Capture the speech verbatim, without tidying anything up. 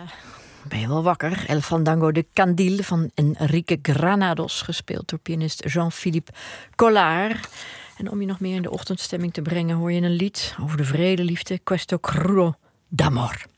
Ben je wel wakker? El Fandango de Candil van Enrique Granados, gespeeld door pianist Jean-Philippe Collard. En om je nog meer in de ochtendstemming te brengen, hoor je een lied over de vredeliefde, Questo Crudo d'Amor.